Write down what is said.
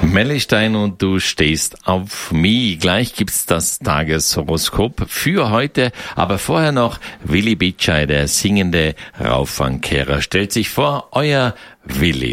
Mellistein und du stehst auf mich. Gleich gibt's das Tageshoroskop für heute, aber vorher noch Willi Bitschei, der singende Raufangkehrer. Stellt sich vor, euer Willi.